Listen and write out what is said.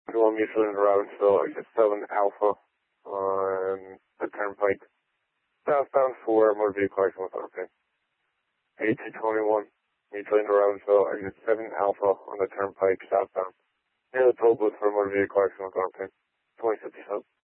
21 mutual into Robbinsville, exit 7 Alpha on the Turnpike. Southbound for motor vehicle accident with RP. 8221 mutual into Robbinsville, exit 7 Alpha on the Turnpike, southbound. Near the toll booth for motor vehicle accident with RP. 2057.